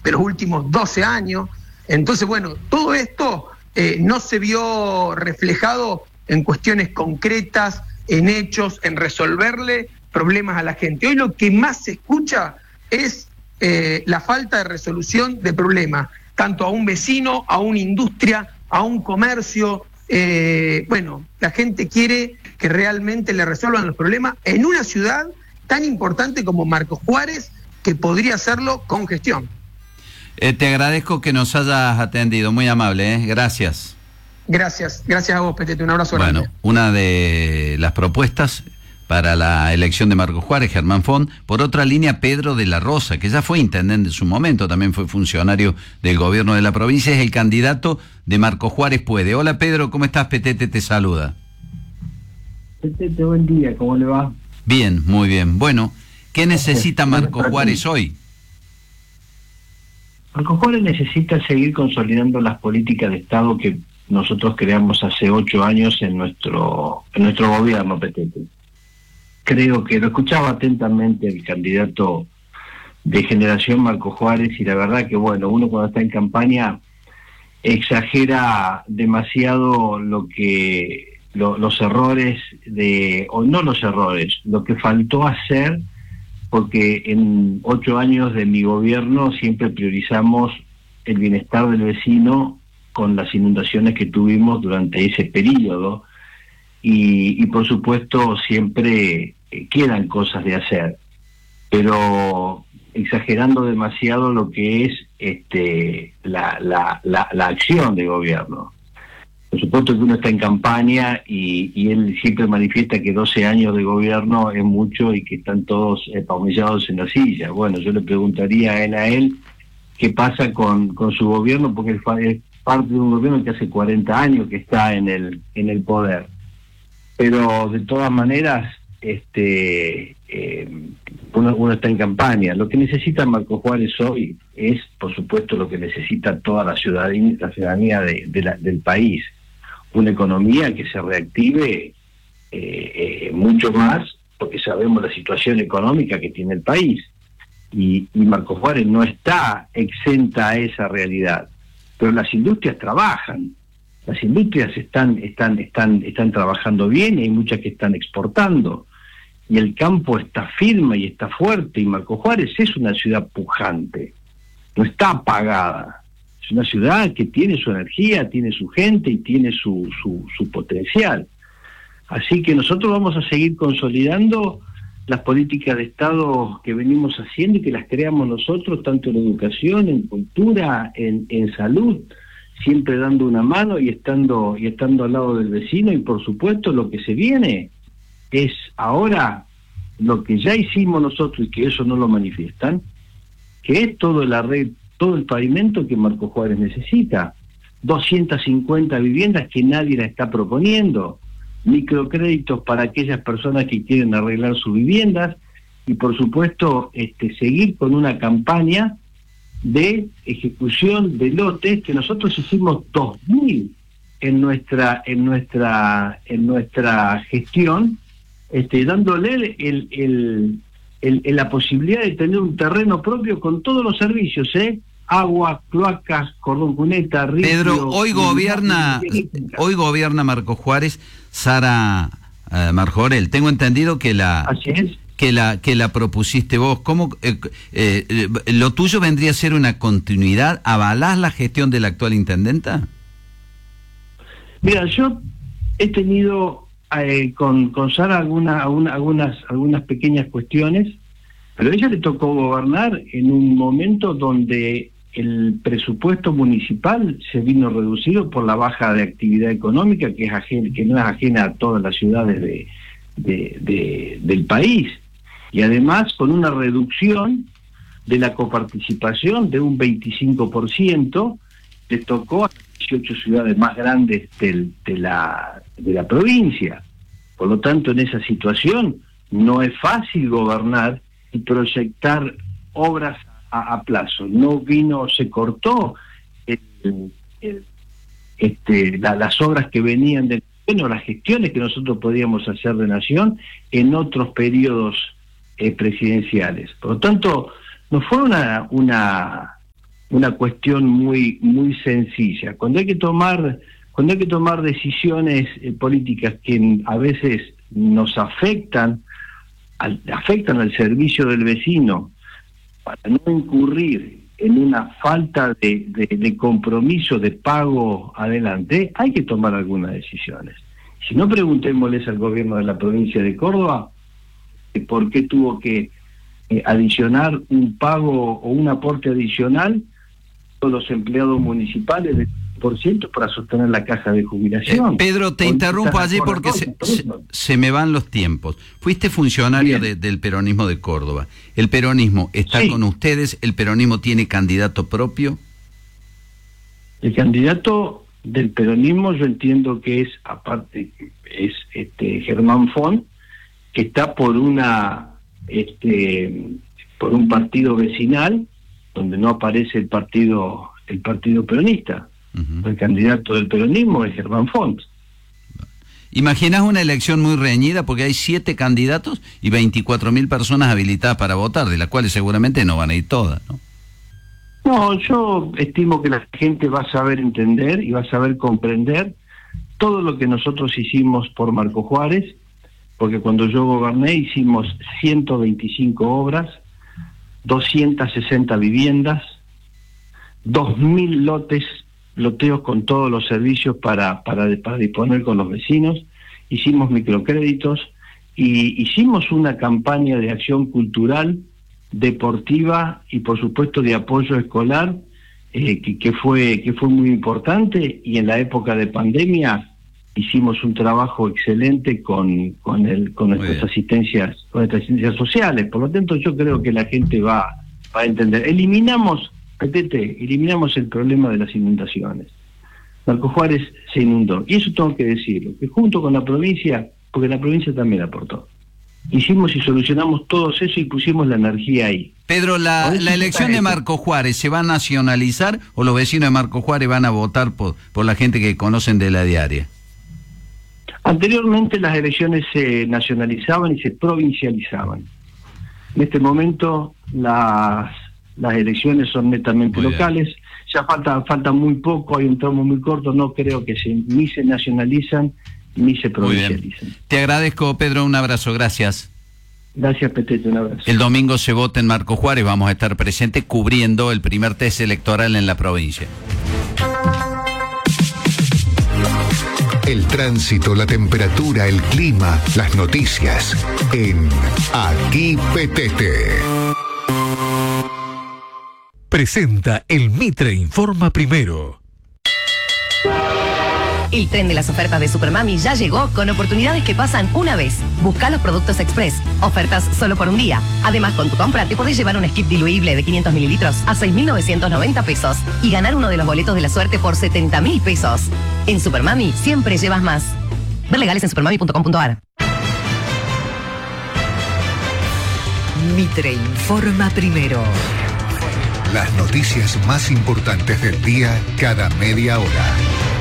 de los últimos 12 años. Entonces, bueno, todo esto no se vio reflejado en cuestiones concretas, en hechos, en resolverle problemas a la gente. Hoy lo que más se escucha es la falta de resolución de problemas, tanto a un vecino, a una industria, a un comercio. Bueno, la gente quiere que realmente le resuelvan los problemas en una ciudad tan importante como Marcos Juárez, que podría hacerlo con gestión. Te agradezco que nos hayas atendido, muy amable, Gracias. Gracias a vos, Petete, un abrazo grande. Bueno, una de las propuestas para la elección de Marcos Juárez, Germán Font. Por otra línea, Pedro de la Rosa, que ya fue intendente en su momento, también fue funcionario del gobierno de la provincia, es el candidato de Marcos Juárez Puede. Hola Pedro, ¿cómo estás? Petete te saluda. Petete, buen día, ¿cómo le va? Bien, muy bien. Bueno, ¿qué necesita Marcos Juárez hoy? Marcos Juárez necesita seguir consolidando las políticas de Estado que nosotros creamos hace 8 años en nuestro gobierno, Petete. Creo que lo escuchaba atentamente el candidato de Generación Marcos Juárez, y la verdad que, bueno, uno cuando está en campaña exagera demasiado los errores lo que faltó hacer, porque en 8 años de mi gobierno siempre priorizamos el bienestar del vecino con las inundaciones que tuvimos durante ese periodo, y por supuesto siempre quedan cosas de hacer, pero exagerando demasiado lo que es la acción de gobierno. Por supuesto que uno está en campaña y él siempre manifiesta que 12 años de gobierno es mucho y que están todos paumillados en la silla. Bueno, yo le preguntaría a él qué pasa con su gobierno, porque él es parte de un gobierno que hace 40 años que está en el poder. Pero de todas maneras, uno está en campaña. Lo que necesita Marcos Juárez hoy es, por supuesto, lo que necesita toda la ciudadanía del país. Una economía que se reactive mucho más, porque sabemos la situación económica que tiene el país. Y Marcos Juárez no está exenta a esa realidad. Pero las industrias trabajan. Las industrias están trabajando bien, y hay muchas que están exportando. Y el campo está firme y está fuerte, y Marcos Juárez es una ciudad pujante, no está apagada. Es una ciudad que tiene su energía, tiene su gente y tiene su potencial. Así que nosotros vamos a seguir consolidando las políticas de Estado que venimos haciendo y que las creamos nosotros, tanto en educación, en cultura, en salud, siempre dando una mano y estando al lado del vecino. Y por supuesto lo que se viene es ahora lo que ya hicimos nosotros y que eso no lo manifiestan, que es todo el pavimento que Marcos Juárez necesita, 250 viviendas que nadie la está proponiendo, microcréditos para aquellas personas que quieren arreglar sus viviendas, y por supuesto seguir con una campaña de ejecución de lotes, que nosotros hicimos 2.000 en nuestra gestión, dándole la posibilidad de tener un terreno propio con todos los servicios, agua, cloacas, cordón cuneta, río. Pedro, hoy gobierna Marcos Juárez, Sara Marjorell. Tengo entendido que Así es. que la propusiste vos. ¿Cómo lo tuyo vendría a ser una continuidad? ¿Avalás la gestión de la actual intendenta? Mira, yo he tenido con Sara algunas pequeñas cuestiones, pero a ella le tocó gobernar en un momento donde el presupuesto municipal se vino reducido por la baja de actividad económica, que no es ajena a todas las ciudades del país, y además con una reducción de la coparticipación de un 25%, le tocó a 18 ciudades más grandes de la provincia. Por lo tanto, en esa situación no es fácil gobernar y proyectar obras a plazo. Se cortó las obras que venían las gestiones que nosotros podíamos hacer de nación en otros periodos presidenciales. Por lo tanto, no fue una una cuestión muy muy sencilla. Cuando hay que tomar decisiones políticas que a veces nos afectan al servicio del vecino, para no incurrir en una falta de compromiso, de pago adelante, hay que tomar algunas decisiones. Si no, preguntémosles al gobierno de la provincia de Córdoba por qué tuvo que adicionar un pago o un aporte adicional a los empleados municipales del % para sostener la caja de jubilación. Pedro, te interrumpo allí porque se me van los tiempos. Fuiste funcionario del peronismo de Córdoba. ¿El peronismo está con ustedes? ¿El peronismo tiene candidato propio? El candidato del peronismo yo entiendo que es, aparte, es Germán Font, que está por un partido vecinal donde no aparece el partido peronista. Uh-huh. El candidato del peronismo es Germán Font. ¿Imaginas una elección muy reñida porque hay 7 candidatos y 24.000 personas habilitadas para votar, de las cuales seguramente no van a ir todas, ¿no? No, yo estimo que la gente va a saber entender y va a saber comprender todo lo que nosotros hicimos por Marco Juárez, porque cuando yo goberné hicimos 125 obras, 260 viviendas, 2.000 loteos con todos los servicios para disponer con los vecinos, hicimos microcréditos y hicimos una campaña de acción cultural, deportiva y por supuesto de apoyo escolar que fue muy importante, y en la época de pandemia hicimos un trabajo excelente con nuestras asistencias sociales. Por lo tanto, yo creo que la gente va a entender. Eliminamos el problema de las inundaciones. Marco Juárez se inundó, y eso tengo que decirlo, que junto con la provincia, porque la provincia también aportó, hicimos y solucionamos todo eso y pusimos la energía ahí. Pedro, la elección de Marco Juárez, ¿se va a nacionalizar o los vecinos de Marco Juárez van a votar por la gente que conocen de la diaria? Anteriormente las elecciones se nacionalizaban y se provincializaban. En este momento las elecciones son netamente locales. Ya falta muy poco, hay un tramo muy corto, no creo que ni se nacionalizan ni se provincializan. Te agradezco, Pedro, un abrazo, gracias. Gracias, Petete, un abrazo. El domingo se vota en Marco Juárez, vamos a estar presentes cubriendo el primer test electoral en la provincia. El tránsito, la temperatura, el clima, las noticias en Aquí Petete. Presenta el Mitre Informa Primero. El tren de las ofertas de Supermami ya llegó con oportunidades que pasan una vez. Busca los productos express. Ofertas solo por un día. Además, con tu compra te podés llevar un skip diluible de 500 mililitros a 6.990 pesos y ganar uno de los boletos de la suerte por 70.000 pesos. En Supermami siempre llevas más. Ver legales en supermami.com.ar. Mitre Informa Primero. Las noticias más importantes del día cada media hora.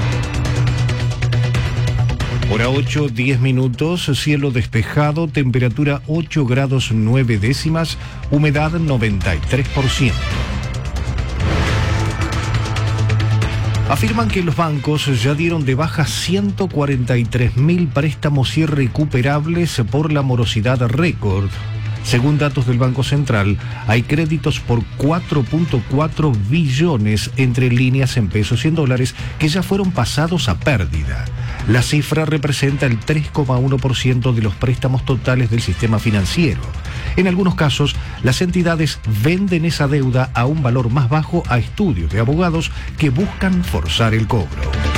Hora 8, 10 minutos, cielo despejado, temperatura 8 grados 9 décimas, humedad 93%. Afirman que los bancos ya dieron de baja 143.000 préstamos irrecuperables por la morosidad récord. Según datos del Banco Central, hay créditos por 4.4 billones entre líneas en pesos y en dólares que ya fueron pasados a pérdida. La cifra representa el 3,1% de los préstamos totales del sistema financiero. En algunos casos, las entidades venden esa deuda a un valor más bajo a estudios de abogados que buscan forzar el cobro.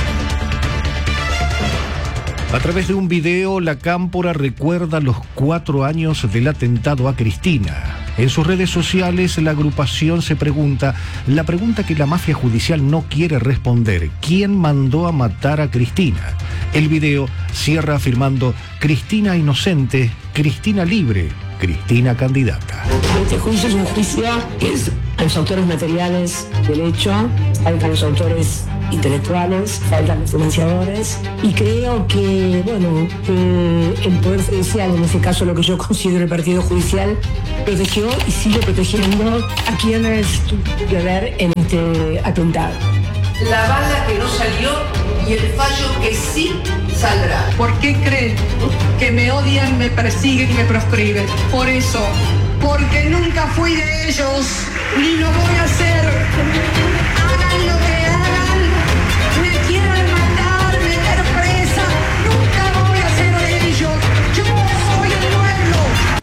A través de un video, la Cámpora recuerda los 4 años del atentado a Cristina. En sus redes sociales, la agrupación se pregunta, la pregunta que la mafia judicial no quiere responder: ¿quién mandó a matar a Cristina? El video cierra afirmando: Cristina inocente, Cristina libre, Cristina candidata. Este juicio es un juicio que es a los autores materiales del hecho, faltan los autores intelectuales, faltan los financiadores, y creo que, el Poder Judicial, en ese caso lo que yo considero el Partido Judicial, protegió y sigue protegiendo a quienes tuvieron que ver en este este atentado. La bala que no salió y el fallo que sí saldrá. ¿Por qué creen que me odian, me persiguen y me proscriben? Por eso, porque nunca fui de ellos, ni lo voy a ser. Hagan lo que hagan, me quieran matar, meter presa, nunca voy a ser de ellos. Yo soy el pueblo.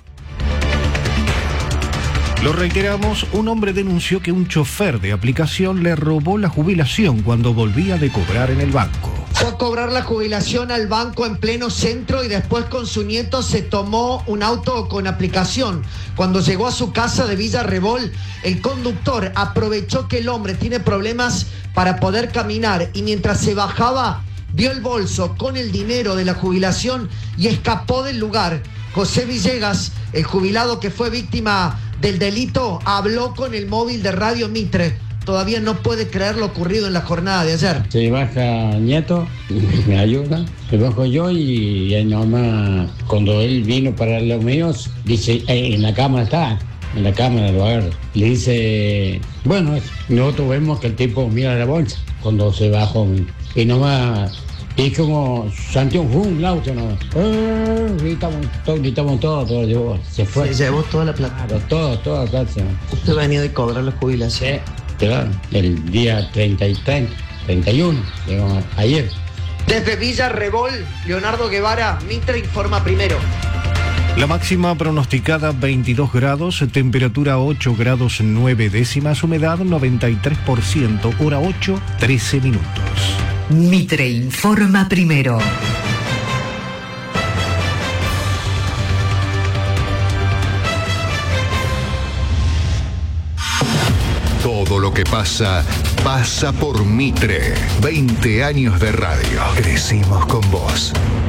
Lo reiteramos, un hombre denunció que un chofer de aplicación le robó la jubilación cuando volvía de cobrar en el banco. Fue a cobrar la jubilación al banco en pleno centro y después con su nieto se tomó un auto con aplicación. Cuando llegó a su casa de Villa Rebol, el conductor aprovechó que el hombre tiene problemas para poder caminar y mientras se bajaba, vio el bolso con el dinero de la jubilación y escapó del lugar. José Villegas, el jubilado que fue víctima del delito, habló con el móvil de Radio Mitre. Todavía no puede creer lo ocurrido en la jornada de ayer. Se baja Nieto, me ayuda, me bajo yo y ahí nomás, cuando él vino para los míos, dice, en la cámara está, en la cámara lo agarra. Le dice, bueno, nosotros vemos que el tipo mira la bolsa cuando se bajó y nomás... Y como Santiago fue un auto, ¿no? Gritamos todo, se fue. Se llevó toda la plata. Claro, toda la plata. Usted venía de cobrar la jubilación. Sí, claro, el día 31, digamos, ayer. Desde Villa Rebol, Leonardo Guevara, Mitre informa primero. La máxima pronosticada 22 grados, temperatura 8 grados 9 décimas, humedad 93%, hora 8, 13 minutos. Mitre informa primero. Todo lo que pasa, pasa por Mitre. 20 años de radio. Crecimos con vos.